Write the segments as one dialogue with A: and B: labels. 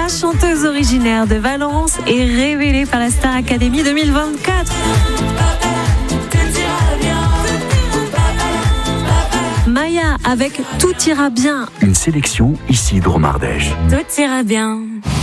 A: La chanteuse originaire de Valence est révélée par la Star Academy 2024. Maya avec Tout ira bien.
B: Une sélection Isidre Mardèche.
A: Tout ira bien.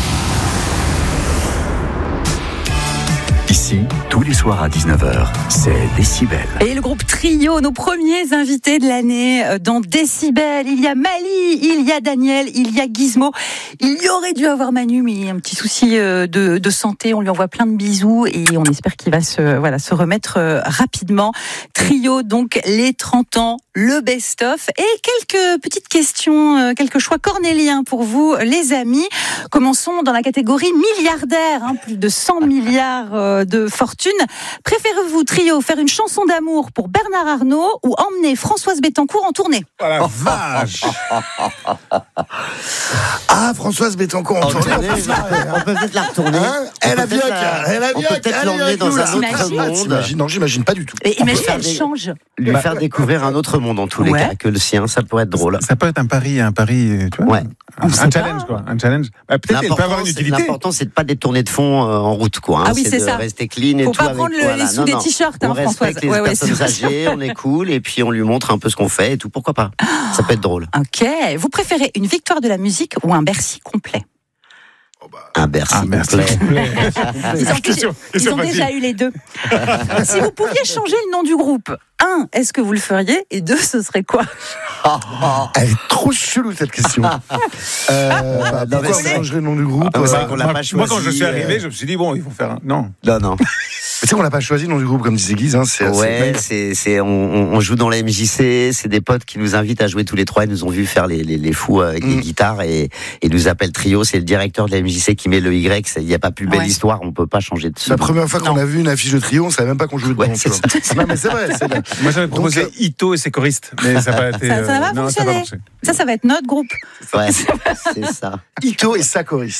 B: Ici, tous les soirs à 19h, c'est Décibel.
C: Et le groupe Trio, nos premiers invités de l'année dans Décibel. Il y a Mali, il y a Daniel, il y a Gizmo. Il y aurait dû avoir Manu, mais il y a un petit souci de santé. On lui envoie plein de bisous et on espère qu'il va se remettre rapidement. Trio, donc les 30 ans, le best-of et quelques petites questions, quelques choix cornéliens pour vous, les amis. Commençons dans la catégorie milliardaire, plus de 100 milliards de fortune. Préférez-vous, Trio, faire une chanson d'amour pour Bernard Arnault ou emmener Françoise Bettencourt en tournée?
D: Oh la vache!
E: Ah, Françoise Bettencourt en tournée.
F: On peut peut-être la retourner.
E: Elle a bien
F: On peut peut-être l'emmener dans un autre monde.
E: Non, j'imagine pas du tout.
C: Et imagine, elle change.
F: Lui faire découvrir un autre monde en tous les cas que le sien, ça pourrait être drôle.
D: Ça peut être un pari, tu vois.
F: Ouais.
D: Un challenge, quoi. Un challenge. Peut-être qu'elle peut avoir une utilité.
F: L'important, c'est de pas détourner de fond en route, quoi.
C: Ah oui, c'est ça.
F: Rester clean et
C: faut
F: tout.
C: Faut pas prendre les sous des t-shirts,
F: on
C: Françoise.
F: respecte les personnes âgées, on est cool, et puis on lui montre un peu ce qu'on fait et tout. Pourquoi pas? Ça peut être drôle.
C: Ok. Vous préférez une victoire de la musique ou un Bercy complet?
F: Un Bercy complet.
C: Ils ont déjà eu les deux. Si vous pouviez changer le nom du groupe, 1, est-ce que vous le feriez? Et 2, ce serait quoi?
E: Elle est trop chelou cette question. Pourquoi on changerait le nom du groupe?
D: Moi, quand je suis arrivé, je me suis dit, bon, ils vont faire un... Non.
E: Tu sais qu'on n'a pas choisi le nom du groupe, comme disait Guise.
F: On joue dans la MJC, c'est des potes qui nous invitent à jouer tous les trois. Ils nous ont vu faire les fous avec les guitares et nous appellent Trio. C'est le directeur de la MJC qui met le Y. Il n'y a pas plus belle histoire, on ne peut pas changer de son.
E: La première fois qu'on a vu une affiche de Trio, on ne savait même pas qu'on jouait dedans.
F: Non,
E: mais c'est vrai.
D: Moi, j'avais proposé Ito et ses choristes, mais ça n'a pas été.
C: Ça va fonctionner. Ça va être notre groupe.
F: Ouais, c'est ça.
E: Ito et sa choriste.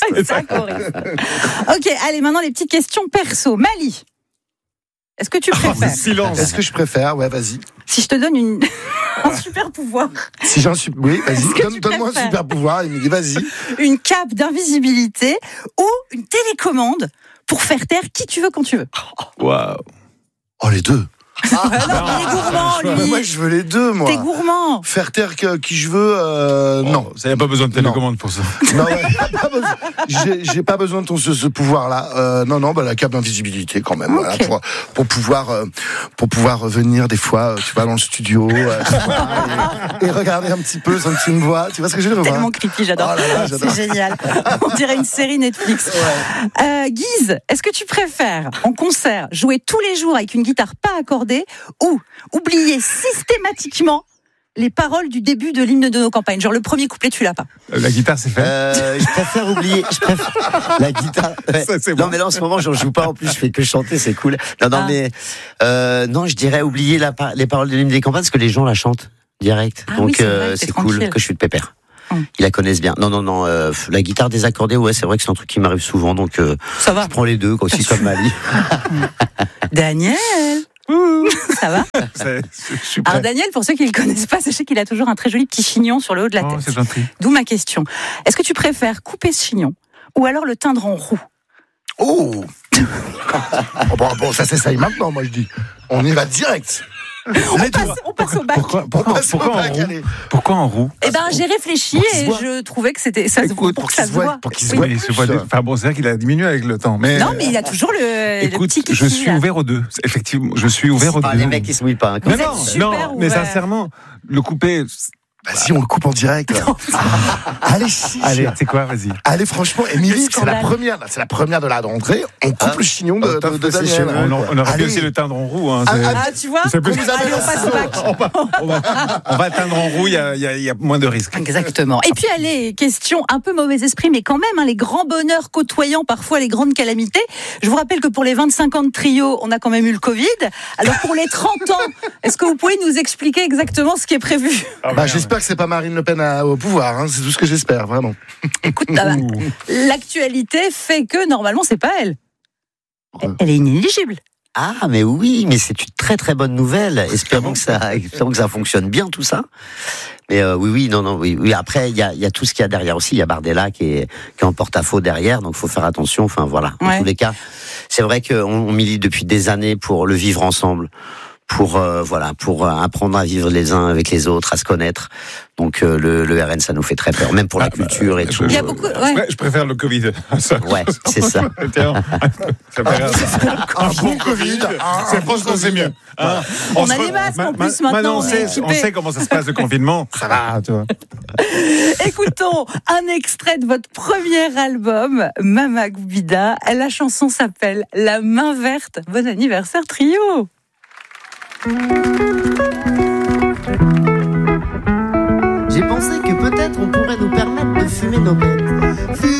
C: Ok, allez, maintenant les petites questions perso. Mali, est-ce que tu préfères?
D: Silence.
E: Est-ce que je préfère? Ouais, vas-y.
C: Si je te donne un super pouvoir.
E: Si j'ai un super... Oui, vas-y. Donne-moi un super pouvoir. Il me dit, vas-y.
C: Une cape d'invisibilité ou une télécommande pour faire taire qui tu veux quand tu veux.
D: Waouh.
E: Oh, les deux.
C: Non, il est gourmand, lui.
E: Moi, je veux les deux, moi.
C: T'es gourmand.
E: Faire taire qui je veux, non.
D: Ça n'y a pas besoin de télécommande pour ça.
E: Non, ouais, j'ai pas besoin de ce pouvoir-là. Non, la cape d'invisibilité quand même.
C: Okay.
E: Voilà, pour pouvoir venir des fois, tu vois, dans le studio et regarder un petit peu sans que tu me vois. Tu vois ce que je veux dire?
C: Tellement creepy, j'adore.
E: Oh là là, j'adore.
C: C'est génial. On dirait une série Netflix. Ouais. Guise, est-ce que tu préfères en concert jouer tous les jours avec une guitare pas accordée ou oublier systématiquement les paroles du début de l'hymne de nos campagnes? Genre le premier couplet, tu l'as pas.
D: La guitare, c'est fait.
F: Je préfère oublier. La guitare. Ouais.
D: Ça, c'est
F: non,
D: bon.
F: mais là, en ce moment, j'en joue pas. En plus, je fais que chanter, c'est cool. Mais non, je dirais oublier les paroles de l'hymne des campagnes parce que les gens la chantent direct. Donc, c'est cool que je suis de pépère. Ils la connaissent bien. Non. La guitare désaccordée, ouais, c'est vrai que c'est un truc qui m'arrive souvent. Donc,
C: ça va.
F: Je prends les deux, aussi comme Mali.
C: Daniel. Ça va?
D: Je suis prêt.
C: Alors Daniel, pour ceux qui ne le connaissent pas, sachez qu'il a toujours un très joli petit chignon sur le haut de la tête.
D: C'est gentil.
C: D'où ma question. Est-ce que tu préfères couper ce chignon ou alors le teindre en roux?
E: Oh. Bon, ça s'essaye maintenant, moi je dis. On y va direct.
C: On passe au bac.
D: Pourquoi en roux?
C: Eh ben, j'ai réfléchi et je trouvais que c'était ça. Pour que ça se voit.
E: Pour qu'il se voit.
D: Enfin bon, c'est vrai qu'il a diminué avec le temps. Mais
C: non, mais il a toujours le petit kiki.
D: Je suis ouvert aux deux. Effectivement, je suis ouvert aux deux.
F: Les mecs, ils se mouillent pas.
D: Non, mais sincèrement, le couper.
E: Bah si, on le coupe en direct. Allez, si.
D: Allez, c'est quoi, vas-y.
E: Allez, franchement, Émilie, c'est la première de la rentrée. On coupe le chignon de Daniel.
D: On aurait pu aussi le teindre en roux.
C: Tu vois, allez, on passe au bac.
D: On va teindre en roux, il y a moins de risques.
C: Exactement. Et puis, allez, question un peu mauvais esprit, mais quand même, les grands bonheurs côtoyant parfois les grandes calamités. Je vous rappelle que pour les 25 ans de Trio, on a quand même eu le Covid. Alors, pour les 30 ans, est-ce que vous pouvez nous expliquer exactement ce qui est prévu?
E: J'espère que c'est pas Marine Le Pen au pouvoir, c'est tout ce que j'espère, vraiment.
C: Écoute, l'actualité fait que normalement c'est pas elle. Elle est inéligible.
F: Ah, mais oui, mais c'est une très très bonne nouvelle. Espérons que ça fonctionne bien tout ça. Mais oui. Après, il y a tout ce qu'il y a derrière aussi. Il y a Bardella qui est en porte-à-faux derrière, donc faut faire attention. Enfin voilà. En tous les cas, c'est vrai qu'on milite depuis des années pour le vivre ensemble, pour apprendre à vivre les uns avec les autres, à se connaître. Donc le RN, ça nous fait très peur, même pour la culture et tout.
C: Il y a beaucoup.
D: Je préfère le Covid.
F: Ouais, c'est ça.
D: Ça fait un bon Covid. C'est franchement c'est mieux.
C: On a des masques en plus maintenant.
D: On sait comment ça se passe le confinement. Ça va, tu vois.
C: Écoutons un extrait de votre premier album, Mama Goubida. La chanson s'appelle La main verte. Bon anniversaire trio.
G: J'ai pensé que peut-être on pourrait nous permettre de fumer nos bêtes.